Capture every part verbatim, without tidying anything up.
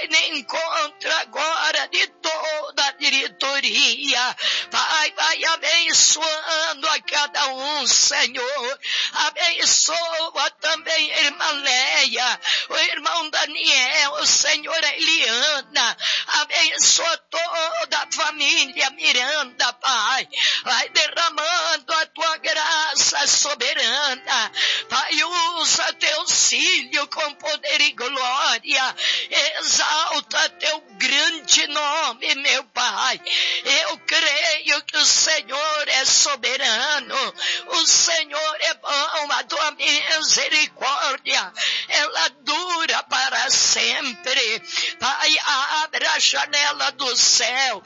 nem contra agora de toda a diretoria. Pai, vai abençoando a cada um, Senhor. Abençoa também a irmã Leia, o irmão Daniel, o Senhor, a Eliana. Abençoa toda a família Miranda, Pai. Vai derramando a tua graça soberana. Pai, usa teu filho com poder e glória. Exalta teu grande nome, meu Pai. Eu creio que o Senhor é soberano. O Senhor é bom, a tua misericórdia, ela dura para sempre. Pai, abra a janela do céu.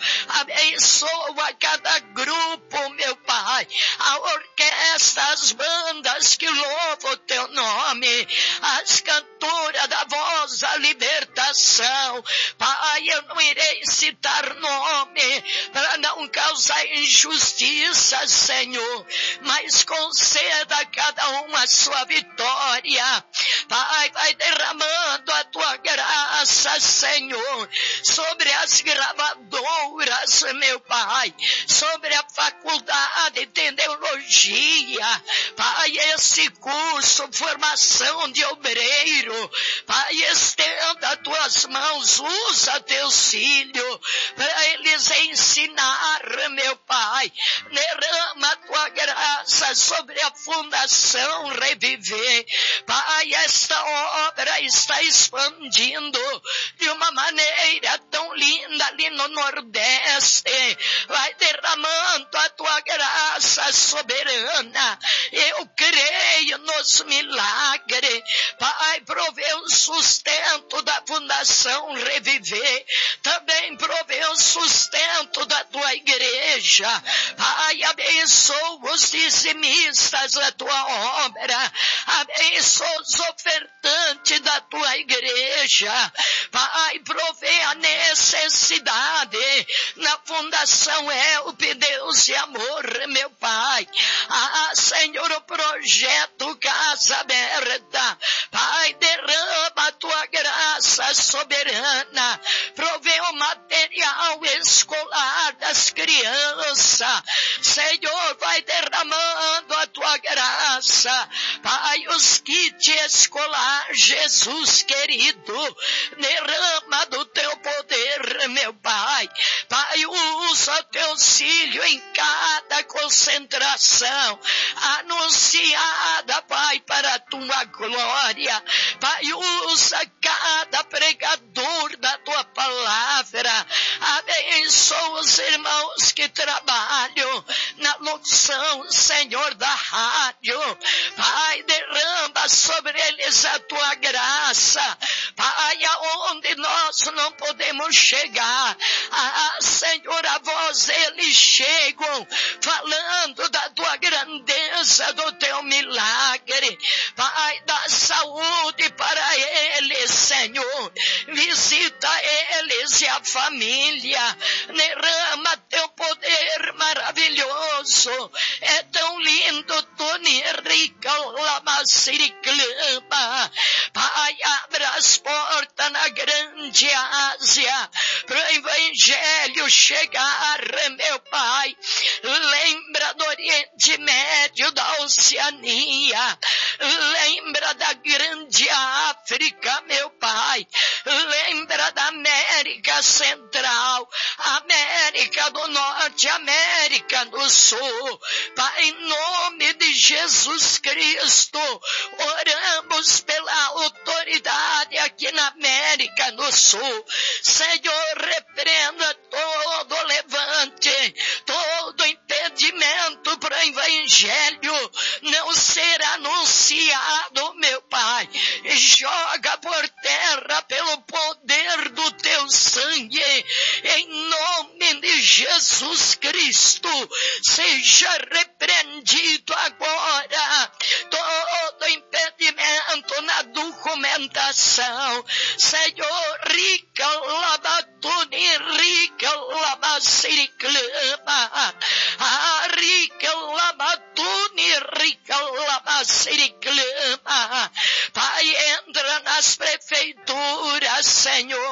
Abençoa cada grupo, meu Pai. A orquestra, as bandas que louvam o teu nome. As cantoras da voz da libertação. Pai, eu não irei citar nome para não causar injustiça, Senhor, mas conceda a cada um a sua vitória. Pai, vai derramando a tua graça, Senhor, sobre as gravadoras, meu Pai, sobre a faculdade de teologia. Pai, esse curso, formação de obreiro. Pai, estenda tuas mãos, usa teus filhos para eles ensinar, meu Pai. Derrama a tua graça sobre a Fundação Reviver. Pai, esta obra está expandindo de uma maneira tão linda ali no Nordeste. Vai derramando a tua graça soberana. Eu creio nos milagres. Pai, provê o sustento da Fundação Reviver. Também provê o sustento da tua igreja. Pai, abençoa os dizimistas da tua obra. Abençoa os ofertantes da tua igreja. Pai, provê a necessidade na Fundação Help, Deus e Amor, meu Pai. Ah, Senhor, o projeto Casa Aberta. Pai, derrama a tua graça soberana. Provê o material escolar das crianças. Senhor, vai derramando a tua graça. Pai, os kits escolar, Jesus querido, derrama do teu poder, meu Pai. Pai, usa teu filho em cada concentração anunciada, Pai, para a tua glória. Pai, usa cada pregador da tua palavra. Abençoa os irmãos que trabalham na locução, Senhor, da rádio. Pai, derrama sobre eles a tua graça. Pai, aonde nós não podemos chegar, ah, Senhor, a voz eles chegam falando da tua grandeza, do teu milagre. Pai, dá saúde para eles, Senhor. Visita eles e a família. Derrama teu poder maravilhoso. É tão lindo, Tony Rica, Lamaciriclama. Pai, abra as portas na grande Ásia para o evangelho chegar, meu Pai. Lembra do Oriente Médio, da Oceania. Lembra da grande África, meu Pai. Lembra da América Central, América do Norte, América do Sul. Pai, em nome de Jesus Cristo, oramos pela autoridade aqui na América do Sul. Senhor, repreenda todo levante, todo impedimento para o evangelho não ser anunciado, meu Pai. Joga por terra pelo poder do teu sangue, em nome de Jesus Cristo. Seja repreendido agora todo impedimento na documentação. Senhor, rica labatuni, rica labaciriclama, ah, rica labatuni, rica labaciriclama. Pai, entra nas prefeituras, Senhor.